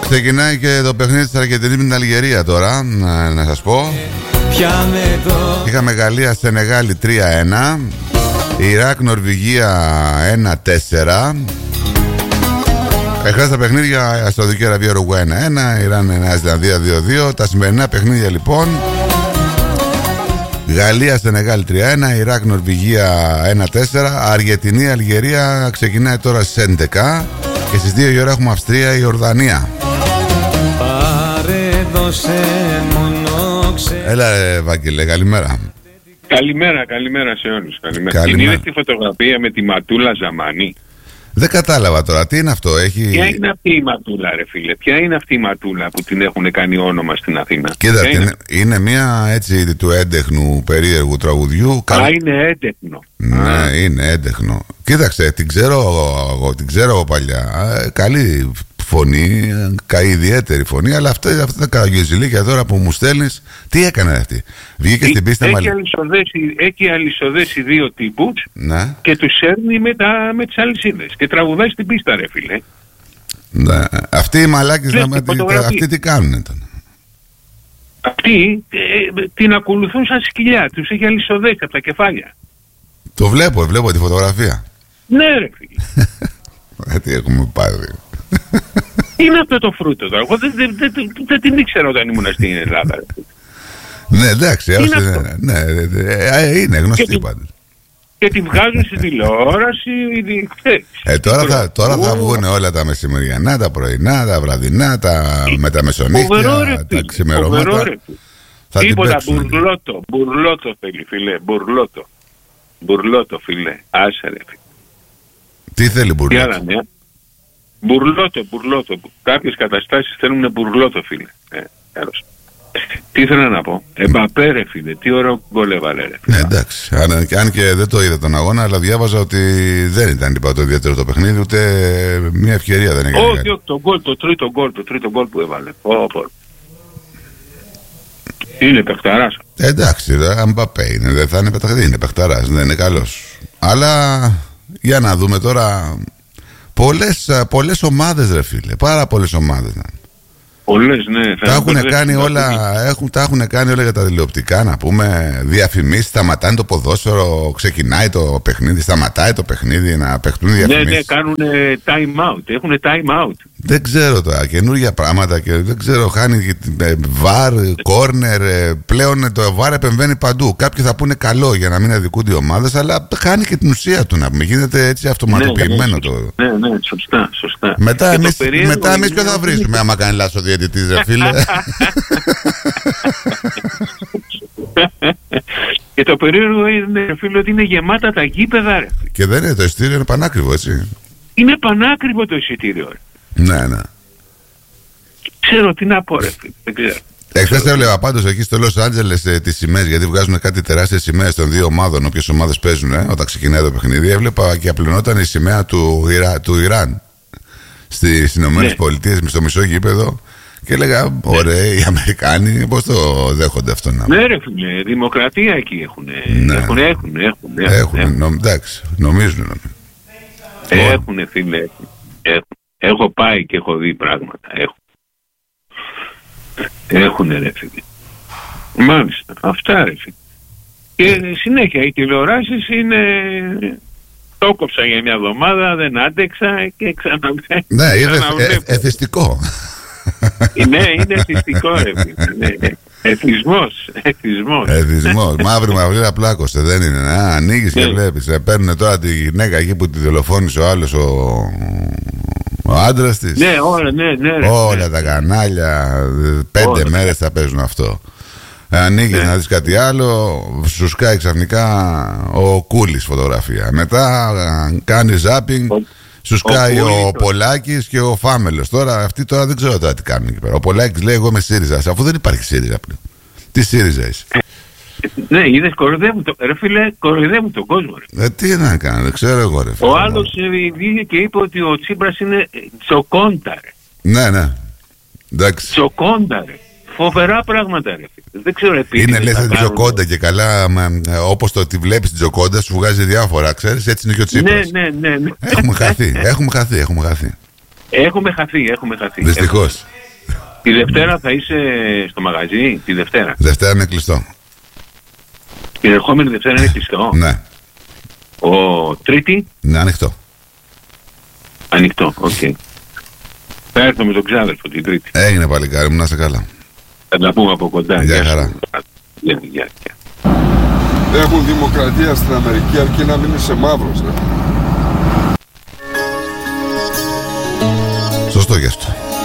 Ξεκινάει και το παιχνίδι της Αργεντινής με την Αλγερία τώρα, να σας πω. Είχαμε Γαλλία-Σενεγάλη 3-1, Ιράκ-Νορβηγία 1-4. Εχθές τα παιχνίδια, Σαουδική Αραβία Ουρουγουάη 1-1, Ιράν-Νέα Ζηλανδία 2-2. Τα σημερινά παιχνίδια λοιπόν: Γαλλία-Σενεγάλη 3-1, Ιράκ-Νορβηγία 1-4, Αργεντινή-Αλγερία ξεκινάει τώρα στις 11 και στις 2 η ώρα έχουμε Αυστρία-Ιορδανία. Έλα Βαγγέλε, καλημέρα. Καλημέρα σε όλους. Την είδες τη φωτογραφία με τη Ματούλα Ζαμανή? Δεν κατάλαβα τώρα, τι είναι αυτό, Ποια είναι αυτή η Ματούλα ρε φίλε? Ποια είναι αυτή η Ματούλα που την έχουν κάνει όνομα στην Αθήνα? Κοίτα, είναι μια έτσι του έντεχνου περίεργου τραγουδιού. Είναι έντεχνο. Ναι, είναι έντεχνο. Κοίταξε, την ξέρω παλιά. Καλή φωνή, ιδιαίτερη φωνή, αλλά αυτά τα καραγιοζηλίκια τώρα που μου στέλνεις, τι έκανε αυτή? Βγήκε στην πίστα έχει αλυσοδέσει δύο τύπους, ναι, και τους σέρνει με τις αλυσίδες και τραγουδάει στην πίστα ρε φίλε. Ναι. Αυτοί οι μαλάκες αυτοί τι κάνουνε τώρα? Αυτοί την ακολουθούν σαν σκυλιά, τους έχει αλυσοδέσει από τα κεφάλια. Το βλέπω τη φωτογραφία. Ναι ρε φίλε. Τι έχουμε πάρει. Είναι αυτό το φρούτο τώρα. Εγώ δεν την ήξερα όταν ήμουν στην Ελλάδα. Ναι, εντάξει, είναι γνωστή πάντως. Και τη βγάζουν στη τηλεόραση. Τώρα θα βγουν όλα τα μεσημεριανά, τα πρωινά, τα βραδινά, με τα μεσονύχτια, τα ξημερώματα. Τίποτα, μπουρλότο θέλει φίλε, μπουρλότο φίλε, άσε ρε φίλε. Τι θέλει μπουρλότο? Μπουρλότο. Κάποιες καταστάσεις θέλουν μπουρλότο φίλε. Τι ήθελα να πω? Εμπαπέ ρε φίλε, τι ωραίο γκολ έβαλε ρε φίλε. Εντάξει, αν και δεν το είδα τον αγώνα, αλλά διάβαζα ότι δεν ήταν το ιδιαίτερο το παιχνίδι, ούτε μια ευκαιρία δεν έκανε. Όχι, το τρίτο γκολ που έβαλε. Είναι παιχταράς. Εντάξει, Εμπαπέ είναι, δεν θα είναι παιχταράς, είναι παιχταράς, δεν είναι καλός. Αλλά για να δούμε τώρα. Πολλές ομάδες ρε φίλε, πάρα πολλές ομάδες. Πολλές, ναι. Τα έχουν κάνει όλα για τα τηλεοπτικά, να πούμε, διαφημίσεις, σταματάνε το ποδόσφαιρο, ξεκινάει το παιχνίδι, σταματάει το παιχνίδι, να παιχτούν διαφημίσεις. Ναι, κάνουν time out, έχουν time out. Δεν ξέρω τώρα, καινούργια πράγματα και δεν ξέρω, χάνει βαρ, κόρνερ, πλέον το βαρ επεμβαίνει παντού. Κάποιοι θα πούνε καλό για να μην αδικούνται οι ομάδες, αλλά χάνει και την ουσία του, να μην γίνεται έτσι αυτοματοποιημένο το. Ναι, σωστά. Μετά εμείς ποιο θα βρίζουμε άμα κάνει λάθος ο διαιτητής ρε φίλε? Και το περίεργο είναι φίλε ότι είναι γεμάτα τα γήπεδα ρε. Και δεν είναι, το εισιτήριο είναι πανάκριβο έτσι. Είναι πανάκριβο το εισιτήριο ρε. Ναι. Ξέρω τι να πω ρε φίλε, δεν ξέρω. Εχθές έβλεπα πάντως εκεί στο Λος Άντζελες τις σημαίες, γιατί βγάζουν κάτι τεράστιες σημαίες των δύο ομάδων, όποιες ομάδες παίζουν όταν ξεκινάει το παιχνίδι. Έβλεπα και απλωνόταν η σημαία του Ιράν στις Ηνωμένες Πολιτείες, στο μισό γήπεδο. Και έλεγα, ωραία, οι Αμερικάνοι πώς το δέχονται αυτό να... Ναι ρε φίλε, δημοκρατία εκεί έχουν. Έχουν, εντάξει, νομίζουν. Έχουν φίλε, έχω πάει και έχω δει πράγματα. Έχουν ρε φίλε. Μάλιστα, αυτά ρε φίλε. Και συνέχεια οι τηλεοράσεις είναι... Το κόψα για μια εβδομάδα, δεν άντεξα και ξαναβλέπω. Ναι, είναι εθιστικό. Ναι, είναι εθιστικό ρε φίλε. Εθισμός. Μαύρη πλάκωσε, δεν είναι? Ανοίγεις και βλέπεις. Παίρνουν τώρα τη γυναίκα εκεί που τη δολοφόνησε ο άλλος, ο άντρας της. Ναι, όλα τα κανάλια 5 μέρες θα παίζουν αυτό. Ανοίγεις να δεις κάτι άλλο, σου σκάει ξαφνικά ο Κούλης φωτογραφία. Μετά κάνει ζάπινγκ, σου σκάει ο Πολάκης και ο Φάμελος. Τώρα αυτοί τώρα δεν ξέρω τώρα τι κάνουν εκεί πέρα. Ο Πολάκης λέει εγώ είμαι ΣΥΡΙΖΑ, αφού δεν υπάρχει ΣΥΡΙΖΑ πλέον. Τι ΣΥΡΙΖΑ είσαι? Ναι, είδες, κοροϊδεύουν τον κόσμο ρε. Τι να κάνω, δεν ξέρω εγώ ρε. Ο άλλος βγήκε και είπε ότι ο Τσίπρας είναι τσοκόντα ρε. Ναι, εντάξει. Τσοκόντα ρε. Φοβερά πράγματα ρε. Δεν ξέρω επίσης. Είναι λες την Τζοκόντα και καλά, όπως το ότι βλέπεις την Τζοκόντα σου βγάζει διάφορα, ξέρεις, έτσι είναι και ο Τσίπρας. Ναι. Έχουμε χαθεί. Έχουμε χαθεί. Δυστυχώς. Τη Δευτέρα θα είσαι στο μαγαζί, τη Δευτέρα. Δευτέρα είναι κλειστό. Την ερχόμενη Δευτέρα είναι κλειστό. Ναι. Τρίτη. Ναι, ανοιχτό. Ανοιχτό, οκ. Θα έρθω με τον ξάδερφο την Τρίτη. Έγινε παλικάρι μου, να είσαι καλά. Θα τα πούμε από κοντά. Γεια χαρά. Γεια. Έχουν δημοκρατία στην Αμερική αρκεί να μην είσαι μαύρος. Σωστό γι' αυτό.